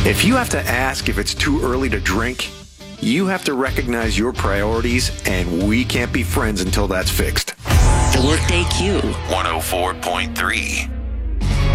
If you have to ask if it's too early to drink, you have to recognize your priorities, and we can't be friends until that's fixed. The Workday Q. 104.3.